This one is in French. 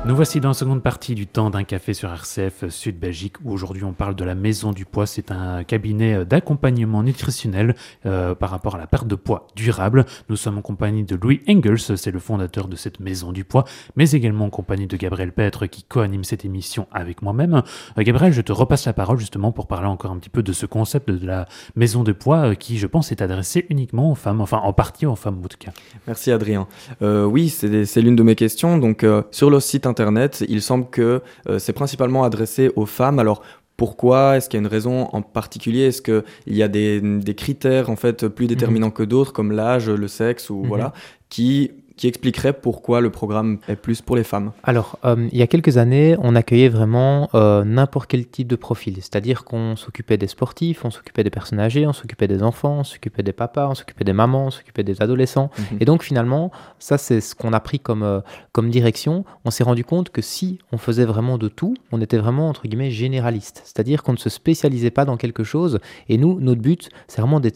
Nous voici dans la seconde partie du temps d'un café sur RCF Sud Belgique où aujourd'hui on parle de la Maison du Poids. C'est un cabinet d'accompagnement nutritionnel par rapport à la perte de poids durable. Nous sommes en compagnie de Louis Engels, c'est le fondateur de cette Maison du Poids, mais également en compagnie de Gabriel Petre qui co-anime cette émission avec moi-même. Gabriel, je te repasse la parole justement pour parler encore un petit peu de ce concept de la Maison du Poids qui, je pense, est adressé uniquement aux femmes, enfin en partie aux femmes en tout cas. Merci Adrien. Oui, c'est l'une de mes questions. Donc sur le site internet, il semble que c'est principalement adressé aux femmes. Alors pourquoi? Est-ce qu'il y a une raison en particulier? Est-ce qu'il y a des critères en fait plus déterminants que d'autres, comme l'âge, le sexe ou voilà, qui expliquerait pourquoi le programme est plus pour les femmes? Alors, il y a quelques années, on accueillait vraiment n'importe quel type de profil. C'est-à-dire qu'on s'occupait des sportifs, on s'occupait des personnes âgées, on s'occupait des enfants, on s'occupait des papas, on s'occupait des mamans, on s'occupait des adolescents. Et donc finalement, ça c'est ce qu'on a pris comme direction. On s'est rendu compte que si on faisait vraiment de tout, on était vraiment entre guillemets généraliste. C'est-à-dire qu'on ne se spécialisait pas dans quelque chose. Et nous, notre but, c'est vraiment d'être